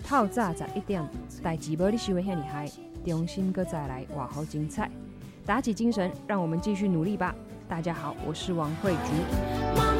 透早11点，代志无你想的遐尔嗨，重新再来，哇好精彩！打起精神，让我们继续努力吧！大家好，我是王慧竹。